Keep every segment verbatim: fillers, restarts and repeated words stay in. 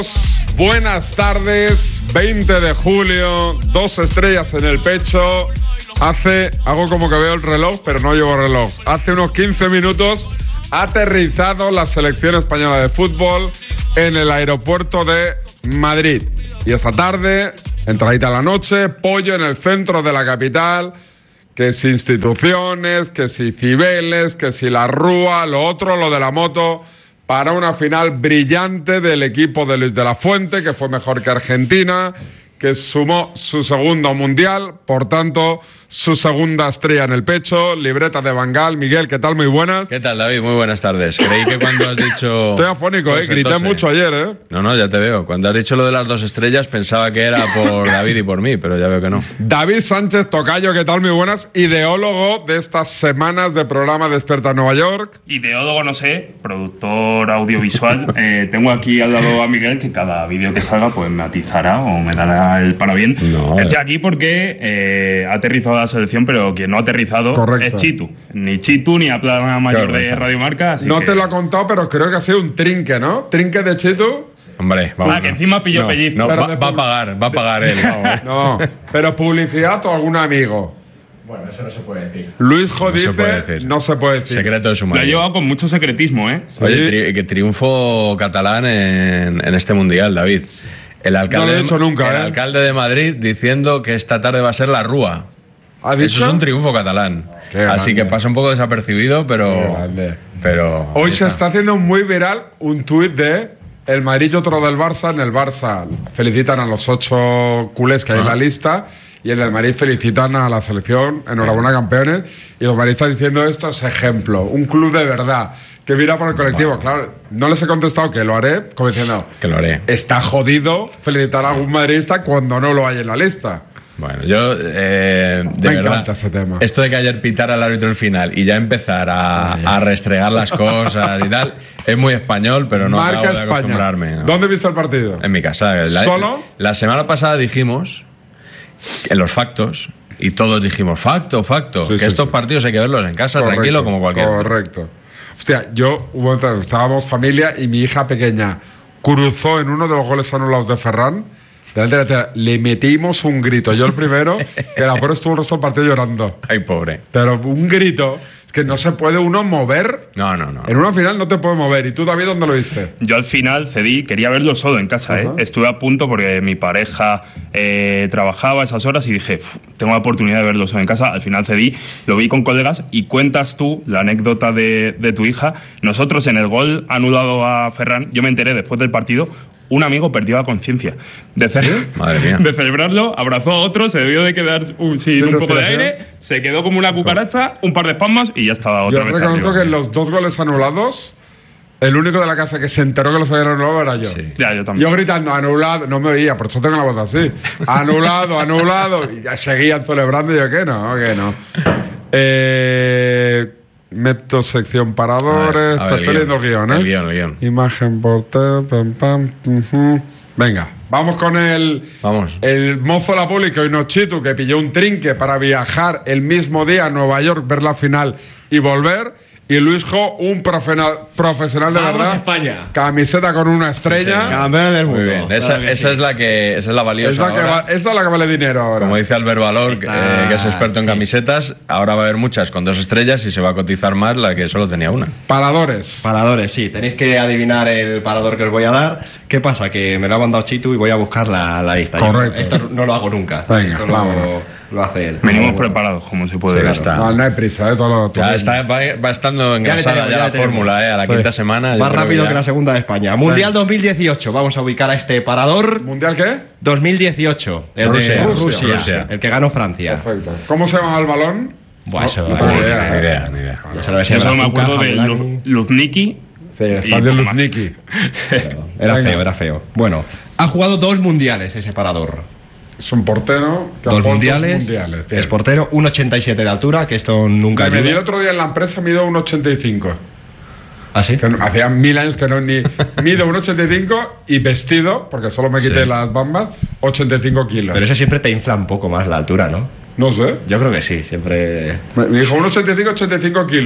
Buenas tardes, veinte de julio, dos estrellas en el pecho. Hace, hago como que veo el reloj, pero no llevo reloj. Hace unos quince minutos ha aterrizado la selección española de fútbol en el aeropuerto de Madrid. Y esta tarde, entradita a la noche, pollo en el centro de la capital. Que si instituciones, que si Cibeles, que si la Rúa, lo otro, lo de la moto, para una final brillante del equipo de Luis de la Fuente, que fue mejor que Argentina, que sumó su segundo mundial, por tanto, su segunda estrella en el pecho, libreta de Van Gaal. Miguel, ¿qué tal? Muy buenas. ¿Qué tal, David? Muy buenas tardes. Creí que cuando has dicho... Estoy afónico, ¿eh? Grité tose. mucho ayer, ¿eh? No, no, ya te veo. Cuando has dicho lo de las dos estrellas, pensaba que era por David y por mí, pero ya veo que no. David Sánchez Tocayo, ¿qué tal? Muy buenas. Ideólogo de estas semanas de programa Despierta Nueva York. Ideólogo, no sé, productor audiovisual. eh, tengo aquí al lado a Miguel, que cada vídeo que salga pues me atizará o me dará el parabien. No, Estoy aquí porque eh, ha aterrizado la selección, pero quien no ha aterrizado Correcto. es Chitu. Ni Chitu ni la plana mayor de Radio Marca. No que... te lo ha contado, pero creo que ha sido un trinque, ¿no? Trinque de Chitu. Hombre, vamos. Ah, que encima pilló no, pellizco. No, va, va a pagar, va a pagar él. Vamos. No, pero publicidad o algún amigo. Bueno, eso no se puede decir. Luis Jo no dice, se puede decir. no se puede decir. Secreto de su madre. Lo ha llevado con mucho secretismo, ¿eh? Sí. Oye, tri que triunfo catalán en, en este mundial, David. El alcalde, no lo he dicho nunca, el ¿eh? alcalde de Madrid diciendo que esta tarde va a ser la Rúa. ¿Ha dicho? Eso es un triunfo catalán. Qué Así grande. que pasa un poco desapercibido, pero... pero Hoy está. se está haciendo muy viral un tuit de el Madrid y otro del Barça. En el Barça felicitan a los ocho culés que hay ah. en la lista. Y en el Madrid felicitan a la selección. Enhorabuena, campeones. Y los madridistas diciendo esto es ejemplo. Un club de verdad. Que mira por el colectivo. Bueno. Claro, no les he contestado que lo haré, como diciendo que lo haré. Está jodido felicitar a algún madridista cuando no lo hay en la lista. Bueno, yo eh, de me verdad, encanta ese tema. Esto de que ayer pitara el árbitro el final y ya empezar a, a restregar las cosas y tal, es muy español, pero no Marca acabo de España. acostumbrarme. ¿No? ¿Dónde viste el partido? En mi casa. La, ¿Solo? La semana pasada dijimos en los factos. Y todos dijimos, facto, facto, sí, que sí, estos sí. partidos hay que verlos en casa, Correcto. tranquilo, como cualquier Correcto. Hostia, yo, estábamos familia y mi hija pequeña cruzó en uno de los goles anulados de Ferran. Delante de la tela, le metimos un grito. Yo el primero, que la pobre estuvo el resto del partido llorando. Ay, pobre. Pero un grito, que no se puede uno mover. No, no, no. En una final no te puedes mover. ¿Y tú, David, dónde lo viste? Yo al final cedí, quería verlo solo en casa. Uh-huh. ¿eh? Estuve a punto porque mi pareja eh, trabajaba a esas horas y dije, tengo la oportunidad de verlo solo en casa. Al final cedí, lo vi con colegas y cuentas tú la anécdota de, de tu hija. Nosotros en el gol anulado a Ferran, yo me enteré después del partido. Un amigo perdió la conciencia de, ce- Madre mía. de celebrarlo, abrazó a otro, se debió de quedar uh, sin un poco de aire, se quedó como una cucaracha, un par de espasmos y ya estaba otra yo vez. Yo reconozco arriba. que en los dos goles anulados, el único de la casa que se enteró que los habían anulado era yo. Sí. Ya, yo también. Yo gritando, anulado, no me oía, por eso tengo la voz así. Anulado, anulado. Y ya seguían celebrando y yo, que no, que no. Eh... Meto sección paradores. A ver, a ver, estoy leyendo el guión, ¿eh? El guión, el guión. Imagen portal, pam, pam. Uh-huh. Venga, vamos con el. Vamos. El mozo de la pública, Inochitu, que pilló un trinque para viajar el mismo día a Nueva York, ver la final y volver. Y Luis Jo, un profesional, profesional de Vamos verdad. España. Camiseta con una estrella. Sí, campeón del mundo. Muy bien. Esa, claro esa sí. es la que esa es la valiosa. Es la que ahora. va, esa es la que vale dinero ahora. Como dice Albert Valor, Está, eh, que es experto en sí. camisetas, ahora va a haber muchas con dos estrellas y se va a cotizar más la que solo tenía una. Paradores. Paradores, sí. Tenéis que adivinar el parador que os voy a dar. ¿Qué pasa? Que me lo ha mandado Chitu y voy a buscar la, la lista. Correcto. Yo esto no lo hago nunca. Venga, esto lo, vámonos. lo hace él. Venimos preparados, como se puede Sí, ver. está. No, no hay prisa, ¿eh? Todo lo, todo Ya bien. está, va, va estando engrasada tenemos, ya, ya la tenemos. fórmula, eh, a la Sí. quinta semana. yo Más creo rápido ya- que la segunda de España. Mundial dos mil dieciocho. Vamos a ubicar a este parador. ¿Mundial qué? dos mil dieciocho. El Rusia, de Rusia. Rusia. Rusia. El que ganó Francia. Perfecto. ¿Cómo se llama el balón? Buah, eso, no tengo eh, ni idea. Ni idea, ni idea. Yo solo sé Yo solo me Brazuca, acuerdo de Jaulani. Luz- Luzniki. Sí, Y Estadio poco más. Luzniki. Era Venga. feo, era feo. Bueno, ha jugado dos mundiales ese parador. Es un portero que ha Dos jugado mundiales. dos mundiales. Bien. Es portero, uno ochenta y siete de altura, que esto nunca Me medí el ayuda. otro día en la empresa, mido uno ochenta y cinco. ¿Ah, sí? Que no- hacía mil años que no ni mido uno ochenta y cinco y vestido, porque solo me quité Sí. las bambas, ochenta y cinco kilos. Pero eso siempre te infla un poco más la altura, ¿no? No sé. Yo creo que sí, siempre. Me me dijo uno ochenta y cinco, ochenta y cinco kilos.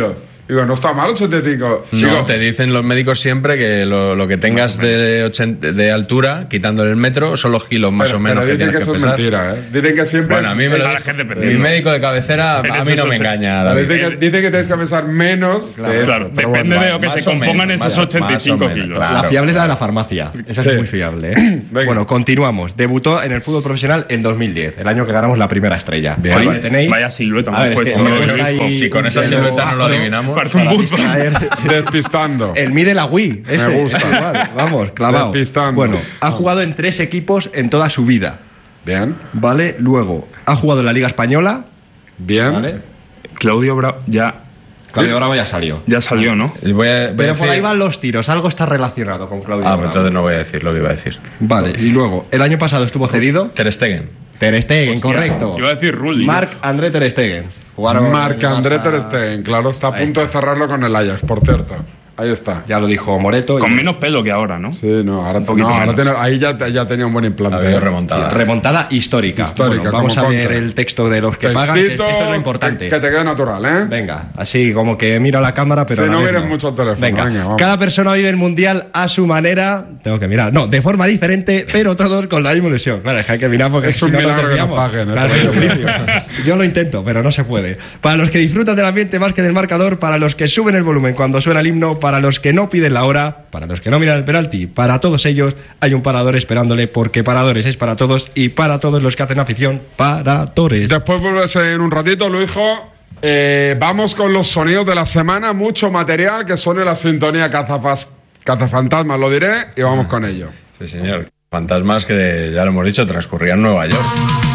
Digo, no está mal ochenta y cinco. No, Digo, te dicen los médicos siempre que lo, lo que tengas de, ochenta, de altura, quitándole el metro, son los kilos más pero, o menos pero que dicen tienes que que eso pesar. es mentira, ¿eh? Dicen que siempre... Bueno, a mí me lo la gente mi perdiendo. médico de cabecera, En a mí esos no me ochenta. engaña, David. Dice que, dice que tienes que pesar menos Claro, que eso, claro, pero depende bueno, de lo que más se o compongan menos, esos más- ochenta y más o cinco menos, kilos. claro. La fiable es la de la farmacia. Esa Sí. es muy fiable, ¿eh? Venga. Bueno, continuamos. Debutó en el fútbol profesional en dos mil diez, el año que ganamos la primera estrella. Bien. Ahí le tenéis. Vaya silueta me A ver, has es que puesto, me he ¿no? puesto ahí Si con esa de silueta no lo afro adivinamos. Parece un buzo. para distraer. Despistando. El mide la Wii, ese. Me gusta. es igual, vamos, clavado. Despistando. Bueno, ha jugado en tres equipos en toda su vida, Bien, ¿vale? Luego, ha jugado en la Liga Española, bien. ¿vale? Claudio Bravo ya, Claudio Bravo ya salió. ya salió, ¿no? Voy a, voy a Pero por decir- ahí van los tiros, algo está relacionado con Claudio Ah, Bravo. pues entonces no voy a decir lo que iba a decir. Vale, y luego, el año pasado estuvo cedido. Ter Stegen. Ter Stegen, Hostia, correcto. iba a decir Rulli. Marc André Ter Stegen. Jugaron Marc en el André Barça. Ter Stegen, claro, está a Ahí punto de cerrarlo con el Ajax, por cierto. Ahí está. Ya lo dijo Moreto. Con y- menos pelo que ahora, ¿no? Sí, no, ahora, poquito no, ahora menos. tiene- ahí ya, ya tenía un buen implante. Ha habido ¿eh? remontada. Remontada histórica. Histórica, Bueno, vamos a como leer contra. el texto de los que pagan. que Textito, Esto es lo importante. Que, que te quede natural, ¿eh? Venga, así como que mira la cámara, pero Sí, a la no vez mires mucho el teléfono, Venga. venga, vamos. Cada persona vive el mundial a su manera. Tengo que mirar. No, de forma diferente, pero todos con la misma ilusión. Claro, es que hay que mirar porque Es si un no, no milagro que nos terminamos. paguen, ¿eh? Claro, es un vicio. Yo lo intento, pero no se puede. Para los que disfrutan del ambiente más que del marcador, para los que suben el volumen cuando suena el himno, para los que no piden la hora, para los que no miran el penalti, para todos ellos hay un parador esperándole, porque paradores es para todos y para todos los que hacen afición, paradores. Después vuelves en un ratito, Luijo. Eh, vamos con los sonidos de la semana. Mucho material que suene la sintonía Cazafas, Cazafantasmas, lo diré, y vamos con ello. Sí, señor. Fantasmas que, ya lo hemos dicho, transcurrían en Nueva York.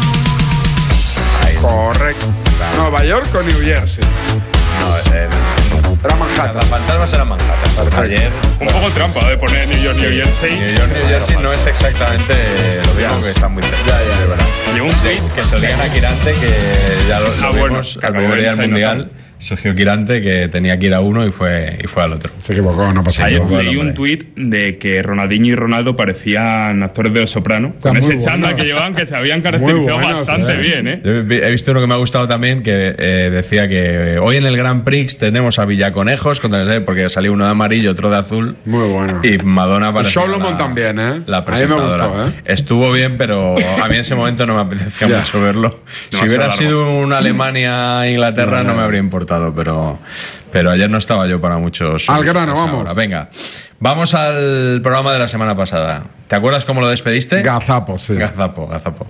Ahí está. Correcto. Nueva York o New Jersey. No, el- Era Manhattan. Los fantasmas eran Manhattan. Ayer. Un poco trampa de poner New York, New Jersey. New York, New Jersey no es exactamente lo mismo, que está muy cerca. Ya, ya, de verdad. Llegó un tweet Que se olían a Quirante, que ya lo, lo Ah, bueno, vimos que al acabó primer día en del Chinatown. Mundial. Sergio Quirante, que tenía que ir a uno y fue, y fue al otro. Se equivocó, no pasa Sí, Ayer bueno, leí un hombre. tuit de que Ronaldinho y Ronaldo parecían actores de Los Soprano. Con muy ese bueno. chándal que llevaban, que se habían Muy caracterizado buenos, bastante eh. bien, ¿eh? Yo he visto uno que me ha gustado también, que eh, decía que hoy en el Grand Prix tenemos a Villaconejos, contra- porque salió uno de amarillo, otro de azul. Muy bueno. Y Madonna parecía Solomon la- también, ¿eh? La A mí me presentadora. gustó, ¿eh? Estuvo bien, pero a mí en ese momento no me apetecía Ya. mucho verlo. Si Demasiado hubiera largo. sido una Alemania-Inglaterra no, me habría importado, pero, pero ayer no estaba yo para muchos. Al grano, esa vamos. hora. Venga, vamos al programa de la semana pasada. ¿Te acuerdas cómo lo despediste? Gazapo, sí. Gazapo, gazapo.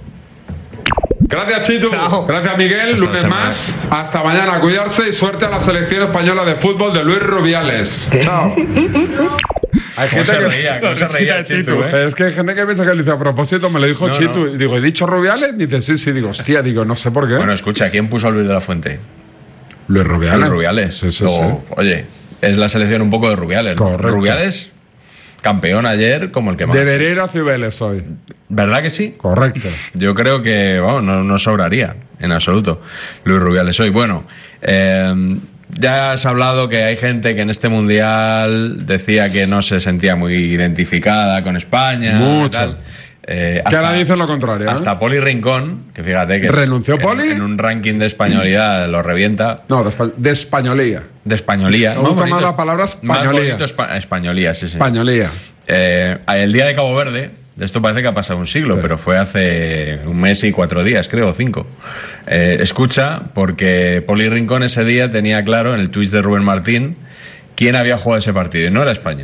Gracias, Chitu. Gracias, Miguel. Hasta Lunes la semana. más. Hasta mañana. Cuidarse y suerte a la selección española de fútbol de Luis Rubiales. Chao. Hay ¿Cómo gente se que- reía? ¿Cómo se La reía risita de Chitu, Chitu, eh? Es que hay gente que piensa que lo hice a propósito, me lo dijo No, Chitu. no. Y digo, ¿he dicho Rubiales? Y dice, sí, sí. Digo, hostia, digo, no sé por qué. Bueno, escucha, ¿quién puso a Luis de la Fuente? Luis Rubiales. Luis Rubiales. Sí, sí, Luego, sí. Oye, es la selección un poco de Rubiales, ¿no? Correcto. Rubiales, campeón ayer, como el que más. Debería ir a Cibeles hoy. ¿Verdad que sí? Correcto. Yo creo que, vamos, no, no sobraría en absoluto Luis Rubiales hoy. Bueno, eh, ya has hablado que hay gente que en este mundial decía que no se sentía muy identificada con España. Mucho. Tal. Eh, Que ahora dicen lo contrario, ¿eh? Hasta Poli Rincón, que fíjate que es- ¿Renunció en- Poli? En, un ranking de españolidad lo revienta. No, de, espa- de españolía. De españolía. Me gusta bonito más la es- palabra Más españolía. bonito espa- españolía, sí, sí. Españolía. Eh, el día de Cabo Verde, esto parece que ha pasado un siglo, Sí. pero fue hace un mes y cuatro días, creo, o cinco. Eh, escucha, porque Poli Rincón ese día tenía claro en el tuit de Rubén Martín quién había jugado ese partido, y no era España.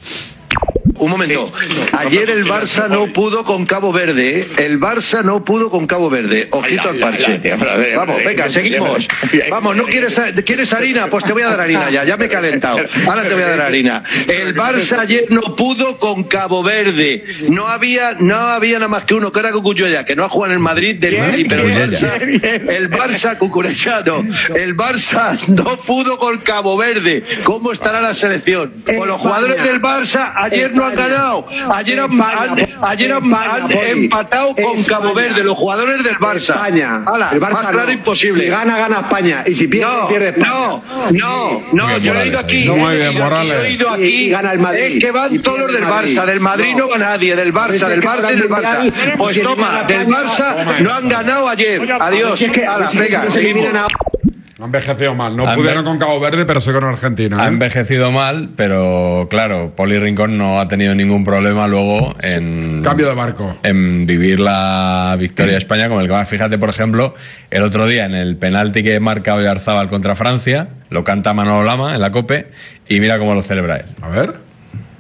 Un momento. Ayer el Barça no pudo con Cabo Verde. ¿eh? El Barça no pudo con Cabo Verde. Ojito al parche. Vamos, venga, seguimos. Vamos, ¿no quieres, quieres harina? Pues te voy a dar harina ya. Ya me he calentado. Ahora te voy a dar harina. El Barça ayer no pudo con Cabo Verde. No había, no había nada más que uno, que era Cucurella, que no ha jugado en el Madrid del Madrid, pero el Barça, el Barça Cucurellano, el Barça no pudo con Cabo Verde. ¿Cómo estará la selección? Con los jugadores del Barça ayer no han ganado. Ayer han, han- ayer han, han empatado con Cabo Verde, los jugadores del Barça. España. Hala, El Barça más claro no. imposible. Si gana, gana España. Y si pierde, No, pierde España. no, no, no, Muy bien, yo he Morales, ido aquí. ahí. Muy he bien, ido aquí, Morales. he ido Y- aquí. y gana el Madrid. Es que van Y todos los pierde del el Madrid. Barça. Del Madrid no, No. va nadie. Del Barça, Ese del que Barça y gana del el Barça. Mundial, Pues si toma, elimina del España, Barça no han ganado ayer. A ver Adiós. si es que, a ver Hala, si es que venga, no se eliminan seguimos. ahora. Ha envejecido mal. No Ha pudieron enve- con Cabo Verde, pero sí con Argentina. Ha ¿eh? envejecido mal, pero claro, Poli Rincón no ha tenido ningún problema luego en... Cambio de barco. En vivir la victoria de España como el que más. Fíjate, por ejemplo, el otro día en el penalti que marca Oyarzábal contra Francia, lo canta Manolo Lama en la COPE y mira cómo lo celebra él. A ver.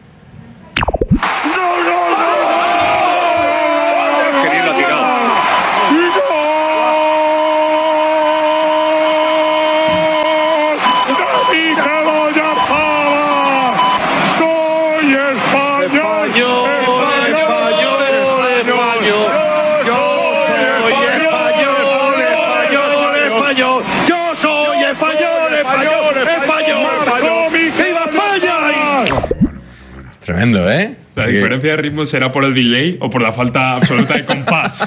Qué bien lo ha tirado. Soy español, Español, español, español. Yo soy español, español, español, español. ¡Viva España! Tremendo, ¿eh? La diferencia de ritmo será por el delay o por la falta absoluta de compás.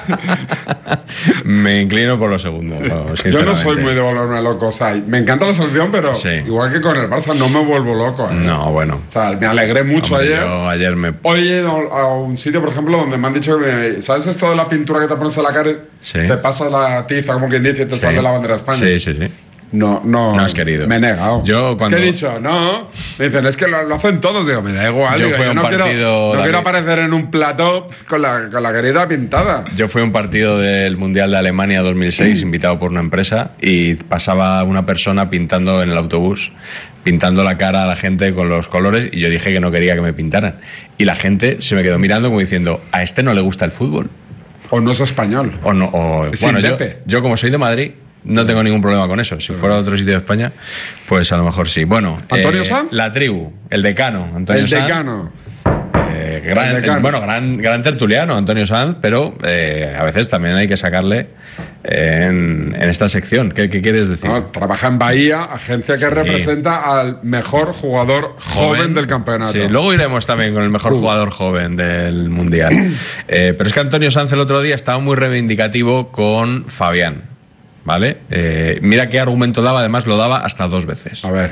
Me inclino por lo segundo. Sinceramente. Yo no soy muy de volverme loco. O sea, me encanta la selección, pero Sí. igual que con el Barça, no me vuelvo loco. ¿eh? No, bueno. O sea, me alegré mucho Hombre, ayer. yo ayer me... Hoy he ido a un sitio, por ejemplo, donde me han dicho que... me- ¿Sabes esto de la pintura que te pones en la cara? Sí. Te pasas la tiza, como quien dice, y te Sí. sale la bandera de España. Sí, sí, sí. No, no. No has querido. Me he negado. Yo cuando- Es que he dicho, no. Me dicen, es que lo, lo hacen todos. Digo, me da igual. Yo Digo, fui a un no, quiero, partido, no David. quiero aparecer en un plató con la, con la carita pintada. Yo fui a un partido del Mundial de Alemania dos mil seis, invitado por una empresa, y pasaba una persona pintando en el autobús, pintando la cara a la gente con los colores, y yo dije que no quería que me pintaran. Y la gente se me quedó mirando como diciendo, ¿a este no le gusta el fútbol? O no es español. O no, o, Es bueno, yo, indepe. yo como soy de Madrid, no tengo ningún problema con eso. Si fuera a otro sitio de España, pues a lo mejor sí. Bueno, ¿Antonio eh, Sanz? La tribu, el decano, Antonio El Sanz. decano. Eh, gran- El decano. bueno, gran, gran tertuliano, Antonio Sanz, pero eh, a veces también hay que sacarle eh, en, en esta sección. ¿Qué, qué quieres decir? No, trabaja en Bahía, agencia que Sí. representa al mejor jugador joven, del campeonato. Sí, luego iremos también con el mejor Uh. jugador joven del Mundial. Eh, pero es que Antonio Sanz el otro día estaba muy reivindicativo con Fabián. ¿Vale? Eh, mira qué argumento daba, además lo daba hasta dos veces. A ver.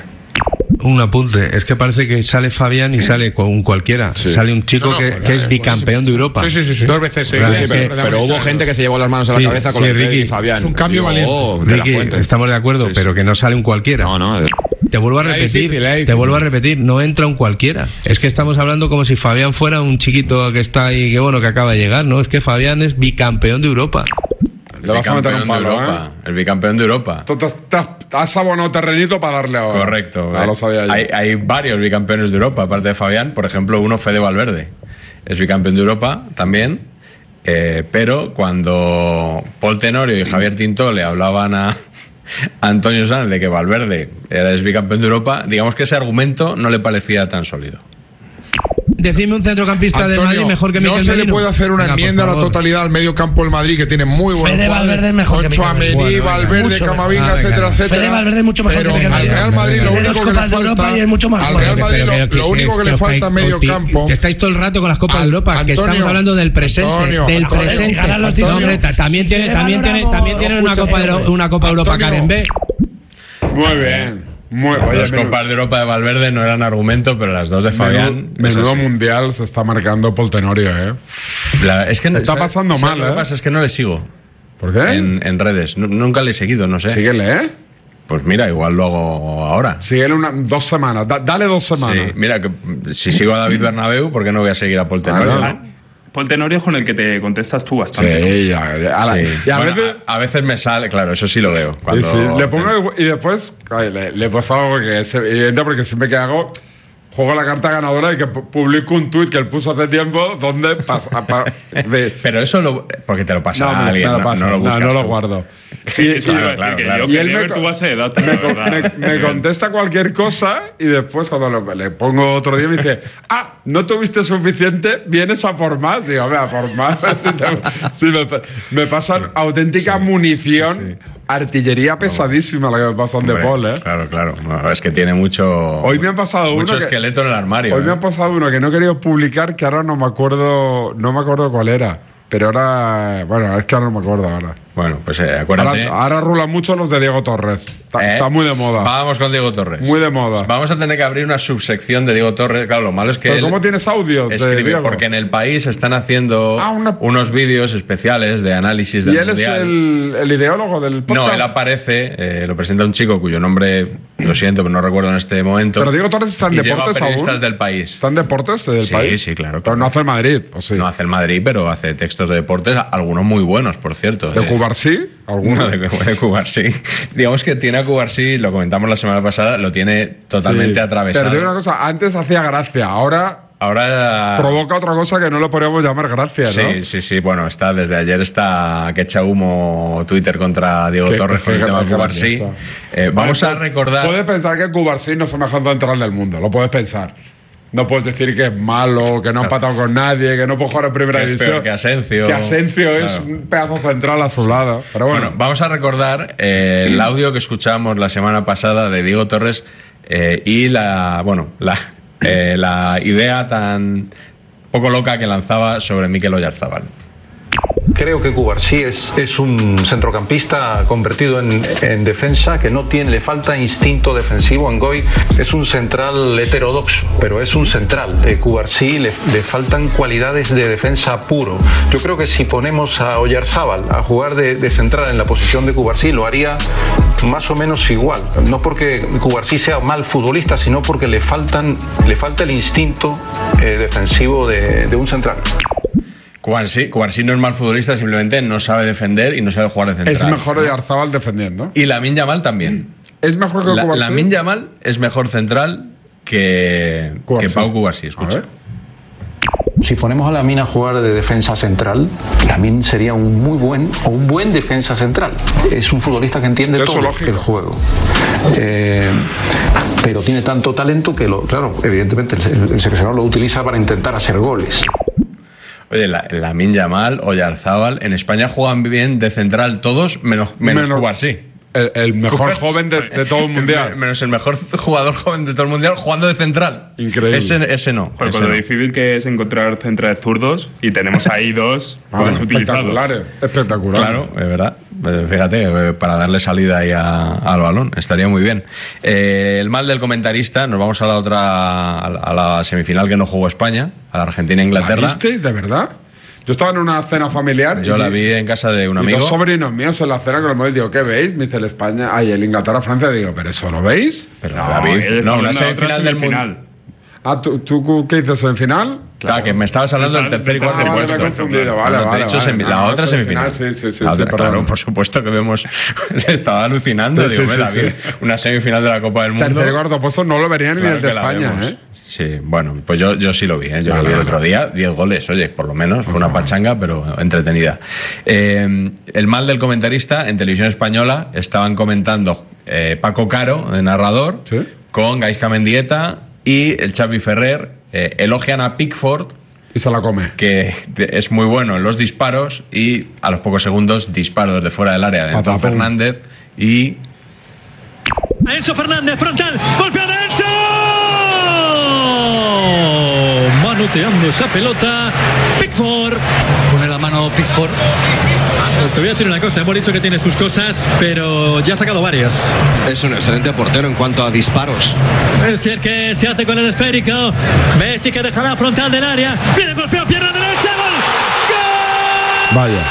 Un apunte, es que parece que sale Fabián y sale con un cualquiera. Sale un chico No, no, que, pues, que es eh, bicampeón de Europa. Sí, sí, sí, sí. Dos veces, sí. Claro, sí, es pero, que- pero hubo gente que se llevó las manos a la Sí, cabeza con sí, lo de Ricky. y Fabián. Es un cambio valiente. De la Ricky, Fuente. estamos de acuerdo, Sí, sí. pero que no sale un cualquiera. No, no. Te vuelvo a Era repetir, difícil, era te difícil. vuelvo a repetir, no entra un cualquiera. Es que estamos hablando como si Fabián fuera un chiquito que está ahí, que bueno, que acaba de llegar, ¿no? Es que Fabián es bicampeón de Europa. Le vas a meter un Bicampeón de palo, Europa, ¿eh? el bicampeón de Europa. Tú te has, te has- has abonado terrenito para darle ahora. Correcto. Ya eh. lo sabía yo. Hay, hay varios bicampeones de Europa, aparte de Fabián. Por ejemplo, uno, Fede Valverde. Es bicampeón de Europa también. eh, pero cuando Paul Tenorio y Javier Tintó le hablaban a Antonio Sanz de que Valverde era es bicampeón de Europa, digamos que ese argumento no le parecía tan sólido. Decidme un centrocampista de Antonio, Madrid mejor que no Mikel se le Merino. puede hacer una Venga, por enmienda a la favor. totalidad al medio campo del Madrid, que tiene muy buenos Fede jugadores. Valverde es mejor que Ocho Mikel Amení, Merino. Bueno, Valverde, mucho Camavinga, mejor. etcétera, Venga, etcétera. Fede Valverde es mucho mejor Pero que Mikel al Merino. Real Madrid lo Tiene único dos que le Copas de Europa falta y es mucho más al joven. Real Madrid Pero lo, que- lo único que le pero falta que- medio que- campo. que estáis todo el rato con las Copas Al- de Europa, que Antonio, estamos hablando del presente, Antonio, del Antonio, presente. si ganan los No, hombre, títulos, ta- también si tiene, le también tiene, valoramos- también tiene una Escucha, Copa de, una Copa de Europa Antonio. Karen B. Muy bien. Muy, oye, Las menudo- Copas de Europa de Valverde no eran argumento, pero las dos de Fabián. Menudo, es menudo así. mundial se está marcando Paul Tenorio, ¿eh? La- es que no- Está ¿sabes- pasando sabes mal, Lo ¿eh? que pasa es que no le sigo ¿Por qué? en, en redes. Nu- nunca le he seguido, no sé. Síguele, ¿eh? Pues mira, igual lo hago ahora. Síguele una, dos semanas. Da- dale dos semanas. Sí, mira, que si sigo a David Bernabéu, ¿por qué no voy a seguir a Paul Tenorio? Claro. ¿no? Paul Tenorio es con el que te contestas tú bastante. ¿no? Sí, ya, ya. Ahora, Sí. Y a Bueno, veces. a, a veces me sale, claro, eso sí lo veo. Cuando Sí, sí. Le pongo y después ay, le, le pasa algo que es evidente porque siempre que hago juego la carta ganadora y que pu- publico un tuit que él puso hace tiempo donde pasa pa- de- Pero eso lo, porque te lo pasa no, a me, alguien, me lo no, pasa, no lo no, buscas no lo tú. guardo. Y, Y, eso y- iba a decir, claro, que claro. yo y él quería me ver co- tu base de datos. me, la con- verdad. me- me contesta cualquier cosa y después cuando lo- le pongo otro día me dice, ah, no tuviste suficiente, vienes a por más. Digo, vea, por más. Sí, me, me pasan auténtica munición, artillería pesadísima la que me pasan de Hombre, Paul, ¿eh? Claro, claro. No, es que tiene mucho. Hoy me han pasado mucho uno que- esqueleto en el armario. Hoy ¿eh? me ha pasado uno que no he querido publicar, que ahora no me acuerdo, no me acuerdo cuál era. Pero ahora, bueno, es que ahora no me acuerdo ahora. Bueno, Bueno, pues eh, acuérdate. Ahora, ahora rulan mucho los de Diego Torres. Está, ¿Eh? está muy de moda. Vamos con Diego Torres. Muy de moda. Vamos a tener que abrir una subsección de Diego Torres. Claro, lo malo es que. ¿Pero él cómo tienes audio? de escribe, Diego? porque en el país están haciendo Ah, una- unos vídeos especiales de análisis del ¿Y él mundial. es el, el ideólogo del podcast? No, él aparece, eh, lo presenta un chico cuyo nombre, lo siento, pero no recuerdo en este momento. Pero Diego Torres está en y lleva deportes periodistas aún. del país. ¿Está en deportes del Sí, país? sí, claro, Pero claro. no hace el Madrid, ¿o sí? No hace el Madrid, pero hace textos de deportes, algunos muy buenos, por cierto. ¿De Eh, Cubarsí? ¿Alguno? No, de, de Cubarsí. Digamos que tiene a Cubarsí, lo comentamos la semana pasada, lo tiene totalmente Sí. atravesado. Pero digo una cosa, antes hacía gracia, ahora Ahora provoca otra cosa que no lo podríamos llamar gracia, ¿no? Sí, sí, sí. Bueno, está desde ayer está que echa humo Twitter contra Diego Qué- Torres con el qué tema de grandeza. Cubarsí. Eh, vamos Vale, a recordar. Puedes pensar que Cubarsí no es el mejor central del mundo, lo puedes pensar. No puedes decir que es malo, que no ha empatado con nadie, que no puede jugar en primera Que es división. peor que Asencio. Que Asencio es Claro. un pedazo central a su lado. Pero bueno, Bueno, vamos a recordar eh, el audio que escuchamos la semana pasada de Diego Torres eh, y la, bueno, la, eh, la idea tan poco loca que lanzaba sobre Mikel Oyarzabal. Creo que Cubarsí es, es un centrocampista convertido en, en defensa que no tiene, le falta instinto defensivo. Ngoy es un central heterodoxo, pero es un central. Eh, Cubarsí le, le faltan cualidades de defensa puro. Yo creo que si ponemos a Oyarzábal a jugar de, de central en la posición de Cubarsí, lo haría más o menos igual. No porque Cubarsí sea mal futbolista, sino porque le, faltan, le falta el instinto eh, defensivo de, de un central. Cubarsí, Cubarsí no es mal futbolista, simplemente no sabe defender y no sabe jugar de central. es mejor Oyarzabal defendiendo. Y Lamine Yamal también. Es mejor que La, Cubarsí. Lamine Yamal es mejor central que, Cubarsí. que Pau Cubarsí, A escucha. ver. Si ponemos a Lamine a jugar de defensa central, Lamine sería un muy buen o un buen defensa central. Es un futbolista que entiende Eso todo lógico. el juego. Eh, pero tiene tanto talento que, lo, claro, evidentemente el, el seleccionador lo utiliza para intentar hacer goles. Oye, la, Lamine Yamal, Oyarzabal, en España juegan bien de central todos, menos, menos, Menos- Cubarsí. El, el mejor Cubarsí. joven de, de todo el mundial. Menos el mejor jugador joven de todo el mundial jugando de central. Increíble. Ese, ese no. Joder, ese con lo no. difícil que es encontrar centrales zurdos y tenemos ahí dos Ah, buenos utilizados. espectaculares. Espectacular. Claro, es verdad. Eh, Fíjate, eh, para darle salida ahí a- al balón, estaría muy bien. Eh, el mal del comentarista, nos vamos a la otra, a la, a la semifinal que no jugó España, a la Argentina-Inglaterra. ¿La visteis, de verdad? Yo estaba en una cena familiar. Yo y la vi en casa de un y amigo. dos sobrinos míos en la cena con los móviles digo, ¿qué veis? Me dice el España, ay, el Inglaterra-Francia. Digo, ¿pero eso lo veis? Pero No, David, él está no, una hablando de otra semifinal del semifinal. mundo. Ah, ¿tú, tú qué dices en final? Claro, que me estabas hablando del Está- tercer y está- cuarto Ah, vale, puesto. me he confundido, vale, No, te he vale, dicho vale. semi- No, la no, otra semifinal, semifinal. sí, sí, sí, La sí, otra- perdón. claro, por supuesto que vemos. Se estaba alucinando. Sí, Digo, sí, "Ve, sí, David, sí. una semifinal de la Copa del Mundo. Tercer y cuarto puesto no lo vería ni Claro el de que la España, vemos. ¿eh? Sí, bueno, pues yo, yo sí lo vi, ¿eh? Yo Vale, lo vi el vale. otro día, diez goles, oye, por lo menos, fue una pachanga, pero entretenida. Eh, el mal del comentarista, en televisión española, estaban comentando eh, Paco Caro, de narrador, Sí. con Gaisca Mendieta y el Xavi Ferrer, eh, elogian a Pickford, Y se la come. que es muy bueno en los disparos, y a los pocos segundos disparo desde fuera del área de Enzo Patapum. Fernández y... Enzo Fernández, frontal, golpea de Enzo. Manoteando esa pelota, Pickford. Pone la mano Pickford. Te voy a decir una cosa, hemos dicho que tiene sus cosas, pero ya ha sacado varias. Es un excelente portero en cuanto a disparos. Es el que se hace con el esférico. Messi que dejará frontal del área. Viene golpeo, pierna derecha, gol. Vaya.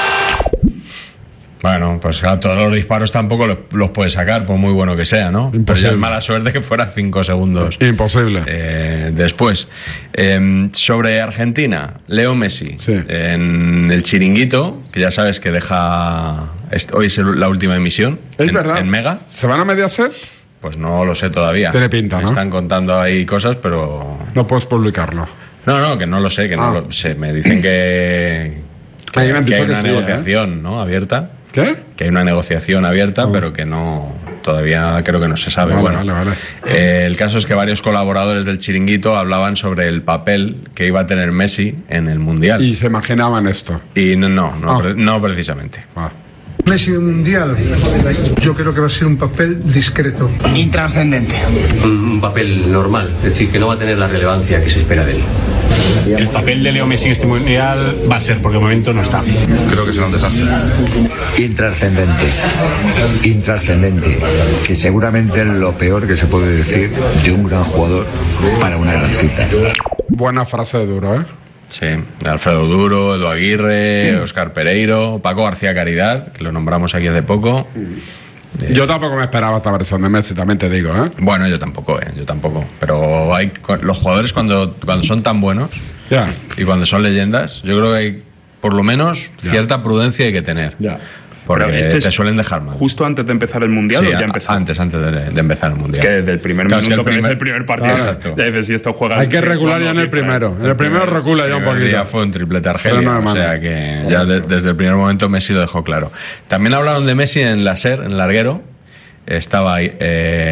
Bueno, pues claro, todos los disparos tampoco los, los puede sacar, por muy bueno que sea, ¿no? Pero ya Imposible. es mala suerte que fuera cinco segundos Imposible. eh, después. Eh, sobre Argentina, Leo Messi, Sí. en el Chiringuito, que ya sabes que deja... est- Hoy es el- la última emisión. Es en, verdad. En Mega. ¿Se van a Mediaset? Pues no lo sé todavía. Tiene pinta, ¿no? Están contando ahí cosas, pero... No puedes publicarlo. No, no, que no lo sé, que no Ah. lo sé. Me dicen que... A mí me han que dicho hay que una sí, ¿eh? negociación, ¿no? Abierta. ¿Qué? Que hay una negociación abierta, Oh. pero que no todavía creo que no se sabe. Vale, bueno, vale, vale. eh, el caso es que varios colaboradores del Chiringuito hablaban sobre el papel que iba a tener Messi en el Mundial. Y se imaginaban esto. Y no, no, no, Ah. pre- no precisamente. Ah. Messi en un mundial, yo creo que va a ser un papel discreto. Intrascendente. Un papel normal, es decir, que no va a tener la relevancia que se espera de él. El papel de Leo Messi en este mundial va a ser, porque de momento no está. Creo que será un desastre. Intrascendente. Intrascendente. Que seguramente es lo peor que se puede decir de un gran jugador para una gran cita. Buena frase de Duro, ¿eh? Sí, Alfredo Duro, Edu Aguirre, Óscar Pereiro, Paco García Caridad, que lo nombramos aquí hace poco. Yo tampoco me esperaba esta versión de Messi, también te digo, ¿eh? Bueno, yo tampoco, ¿eh? Yo tampoco. Pero hay los jugadores cuando, cuando son tan buenos yeah. y cuando son leyendas, yo creo que hay, por lo menos, yeah. cierta prudencia hay que tener. Yeah. Porque este te suelen dejar mal. ¿Justo antes de empezar el Mundial sí, o ya empezó? Antes, antes de, de empezar el Mundial. Que desde el primer claro, minuto, es que el pero primer... es el primer partido. Claro, exacto. Ya dices, si esto juega... Hay que regular ya en el primero. En el primero recula ya un poquito. Ya fue un triplete Argelia, no, o sea que ya de, desde el primer momento Messi lo dejó claro. También hablaron de Messi en la SER, en el larguero. Estaba ahí... Eh,